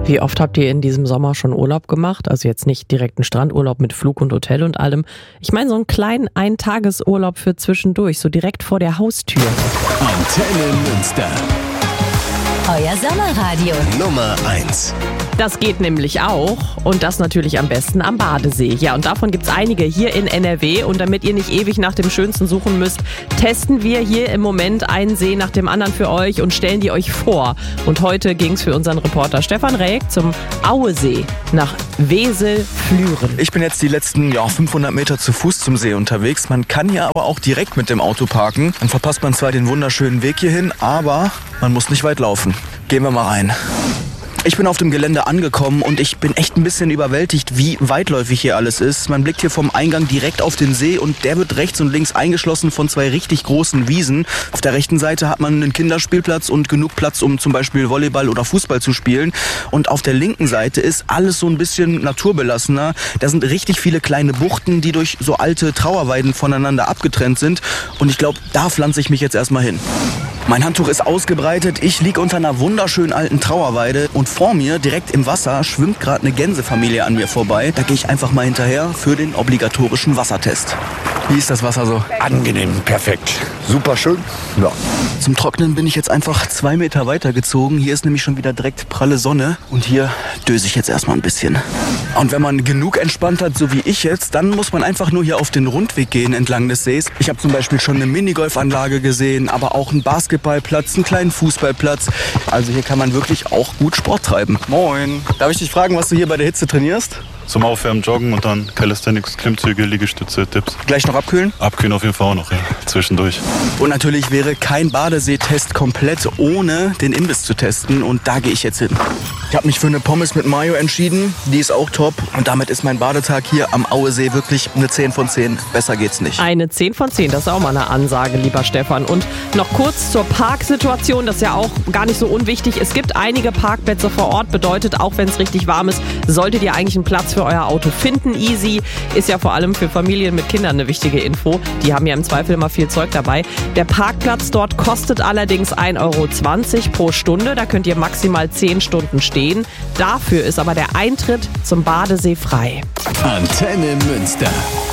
Wie oft habt ihr in diesem Sommer schon Urlaub gemacht? Also jetzt nicht direkt einen Strandurlaub mit Flug und Hotel und allem. Ich meine so einen kleinen Eintagesurlaub für zwischendurch, so direkt vor der Haustür. Antenne Münster. Euer Sommerradio. Nummer 1. Das geht nämlich auch und das natürlich am besten am Badesee. Ja, und davon gibt's einige hier in NRW und damit ihr nicht ewig nach dem Schönsten suchen müsst, testen wir hier im Moment einen See nach dem anderen für euch und stellen die euch vor. Und heute ging's für unseren Reporter Stefan Räck zum Auesee nach Wesel-Flüren. Ich bin jetzt die letzten 500 Meter zu Fuß zum See unterwegs. Man kann hier aber auch direkt mit dem Auto parken. Dann verpasst man zwar den wunderschönen Weg hierhin, aber man muss nicht weit laufen. Gehen wir mal rein. Ich bin auf dem Gelände angekommen und ich bin echt ein bisschen überwältigt, wie weitläufig hier alles ist. Man blickt hier vom Eingang direkt auf den See und der wird rechts und links eingeschlossen von 2 richtig großen Wiesen. Auf der rechten Seite hat man einen Kinderspielplatz und genug Platz, um zum Beispiel Volleyball oder Fußball zu spielen. Und auf der linken Seite ist alles so ein bisschen naturbelassener. Da sind richtig viele kleine Buchten, die durch so alte Trauerweiden voneinander abgetrennt sind. Und ich glaube, da pflanze ich mich jetzt erstmal hin. Mein Handtuch ist ausgebreitet, ich liege unter einer wunderschönen alten Trauerweide und vor mir, direkt im Wasser, schwimmt gerade eine Gänsefamilie an mir vorbei. Da gehe ich einfach mal hinterher für den obligatorischen Wassertest. Wie ist das Wasser so? Angenehm, perfekt. Super schön. Ja. Zum Trocknen bin ich jetzt einfach 2 Meter weitergezogen. Hier ist nämlich schon wieder direkt pralle Sonne und hier döse ich jetzt erstmal ein bisschen. Und wenn man genug entspannt hat, so wie ich jetzt, dann muss man einfach nur hier auf den Rundweg gehen entlang des Sees. Ich habe zum Beispiel schon eine Minigolfanlage gesehen, aber auch einen Basketballplatz, einen kleinen Fußballplatz. Also hier kann man wirklich auch gut Sport treiben. Moin. Darf ich dich fragen, was du hier bei der Hitze trainierst? Zum Aufwärmen joggen und dann Calisthenics, Klimmzüge, Liegestütze, Dips. Gleich noch abkühlen? Abkühlen auf jeden Fall auch noch, ja. Zwischendurch. Und natürlich wäre kein Badeseetest komplett, ohne den Imbiss zu testen. Und da gehe ich jetzt hin. Ich habe mich für eine Pommes mit Mayo entschieden. Die ist auch top. Und damit ist mein Badetag hier am Auesee wirklich eine 10 von 10. Besser geht's nicht. Eine 10 von 10, das ist auch mal eine Ansage, lieber Stefan. Und noch kurz zur Parksituation, das ist ja auch gar nicht so unwichtig. Es gibt einige Parkplätze vor Ort, bedeutet, auch wenn es richtig warm ist, solltet ihr eigentlich einen Platz für euer Auto finden. Easy ist ja vor allem für Familien mit Kindern eine wichtige Info. Die haben ja im Zweifel immer viel Zeug dabei. Der Parkplatz dort kostet allerdings 1,20 € pro Stunde. Da könnt ihr maximal 10 Stunden stehen. Dafür ist aber der Eintritt zum Badesee frei. Antenne Münster.